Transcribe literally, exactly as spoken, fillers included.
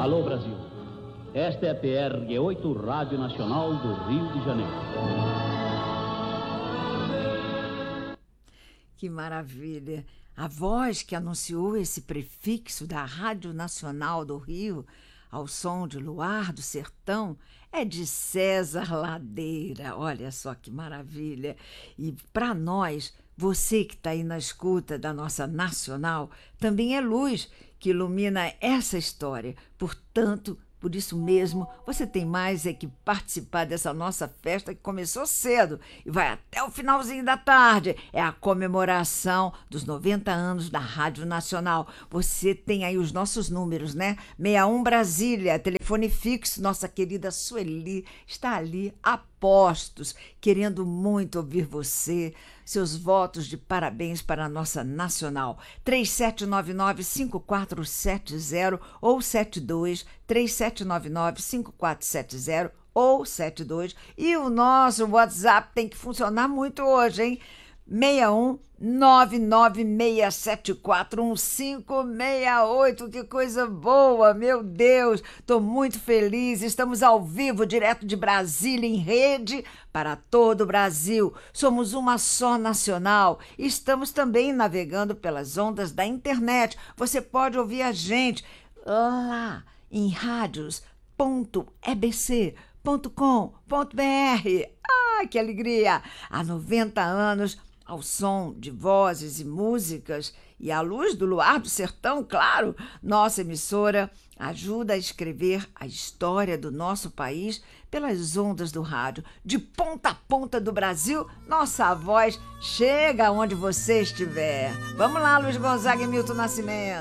Alô, Brasil. Esta é a P R oito, Rádio Nacional do Rio de Janeiro. Que maravilha! A voz que anunciou esse prefixo da Rádio Nacional do Rio, ao som de Luar do Sertão, é de César Ladeira. Olha só que maravilha! E para nós, você que está aí na escuta da nossa Nacional, também é luz que ilumina essa história. Portanto, por isso mesmo, você tem mais é que participar dessa nossa festa que começou cedo e vai até o finalzinho da tarde. É a comemoração dos noventa anos da Rádio Nacional. Você tem aí os nossos números, né? sessenta e um Brasília, telefone fixo. Nossa querida Sueli está ali a postos, querendo muito ouvir você. Seus votos de parabéns para a nossa Nacional. três sete nove nove, cinco quatro sete zero ou sete dois, três sete nove nove, cinco quatro sete zero ou sete dois. E o nosso WhatsApp tem que funcionar muito hoje, hein? seis um nove nove seis sete quatro um cinco seis oito. Que coisa boa, meu Deus, estou muito feliz. Estamos ao vivo, direto de Brasília, em rede para todo o Brasil. Somos uma só nacional. Estamos também navegando pelas ondas da internet. Você pode ouvir a gente lá em rádios ponto e b c ponto com ponto b r. Ai, que alegria! Há noventa anos, ao som de vozes e músicas e à luz do luar do sertão, claro, nossa emissora ajuda a escrever a história do nosso país pelas ondas do rádio. De ponta a ponta do Brasil, nossa voz chega onde você estiver. Vamos lá, Luiz Gonzaga e Milton Nascimento.